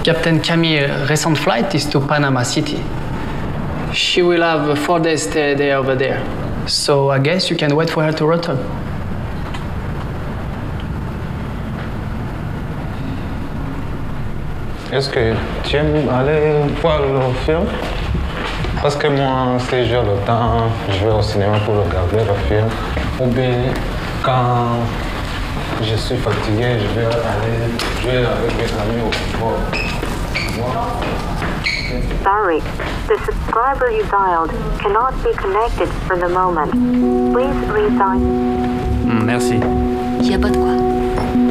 Captain Camille's recent flight is to Panama City. She will have a 4-day stay there over there. So I guess you can wait for her to return. Est-ce que tu aimes aller voir le film? Parce que moi, si j'ai le temps, je vais au cinéma pour regarder le film. Ou bien, quand je suis fatigué, je vais aller jouer avec mes amis au football. Sorry, the subscriber you dialed cannot be connected for the moment. Please re-dial. Merci. Y a pas de quoi.